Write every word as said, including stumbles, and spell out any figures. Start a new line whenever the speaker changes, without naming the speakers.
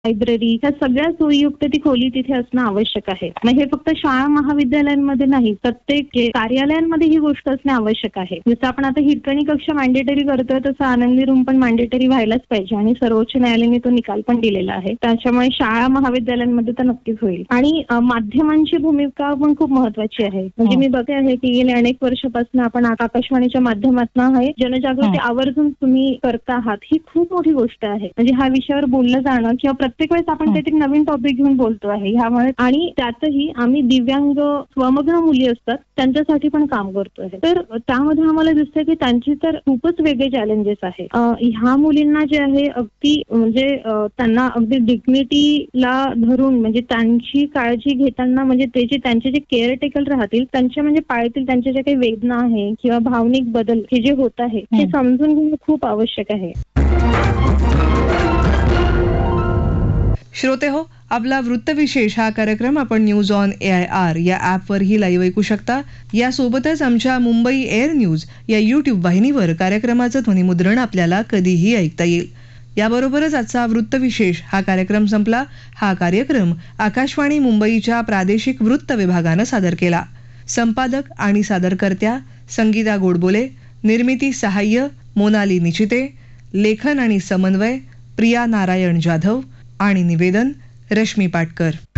Library ह्या सगळ्या सोयीयुक्त ती खोली तिथे असणं आवश्यक आहे. मग हे फक्त शाळा महाविद्यालयांमध्ये नाही, प्रत्येक जे कार्यालयांमध्ये ही गोष्ट असणे आवश्यक आहे. जसं आपण आता हिरकणी कक्ष मॅन्डेटरी करतोय तसं आनंदी रूम पण मॅन्डेटरी व्हायलाच पाहिजे आणि सर्वोच्च न्यायालयाने तो निकाल पण दिलेला आहे. त्याच्यामुळे शाळा महाविद्यालयांमध्ये तर नक्कीच होईल. आणि माध्यमांची भूमिका पण खूप महत्वाची आहे. म्हणजे मी बघते आहे की गेल्या अनेक वर्षापासून आपण आकाशवाणीच्या माध्यमातून आहे जनजागृती आवर्जून तुम्ही करता आहात. ही खूप मोठी गोष्ट आहे. म्हणजे ह्या विषयावर बोललं जाणं किंवा प्रत्येक वेळेस आपण काहीतरी नवीन टॉपिक घेऊन बोलतो आहे ह्यामुळे, आणि त्यातही आम्ही दिव्यांग स्वमग्न मुली असतात त्यांच्यासाठी पण काम करतोय. तर त्यामध्ये आम्हाला दिसतंय की त्यांची तर खूपच वेगळे चॅलेंजेस आहे. ह्या मुलींना जे आहे अगदी म्हणजे त्यांना अगदी डिग्निटीला धरून म्हणजे त्यांची काळजी घेताना म्हणजे ते जे त्यांचे जे केअरटेकर राहतील त्यांच्या म्हणजे पाळतील त्यांच्या ज्या काही वेदना आहे किंवा भावनिक बदल हे जे होत आहे ते समजून घेणं खूप आवश्यक आहे.
श्रोते हो, आपला वृत्तविशेष हा कार्यक्रम आपण news on A I R या ॲपवरही लाईव्ह ऐकू शकता. यासोबतच आमच्या मुंबई एअर न्यूज या यूट्यूब वाहिनीवर कार्यक्रमाचं ध्वनिमुद्रण आपल्याला कधीही ऐकता येईल. याबरोबरच आजचा वृत्तविशेष हा कार्यक्रम संपला. हा कार्यक्रम आकाशवाणी मुंबईच्या प्रादेशिक वृत्त विभागानं सादर केला. संपादक आणि सादरकर्त्या संगीता गोडबोले, निर्मिती सहाय्य मोनाली निचिते, लेखन आणि समन्वय प्रिया नारायण जाधव आणि निवेदन रश्मी पाटकर.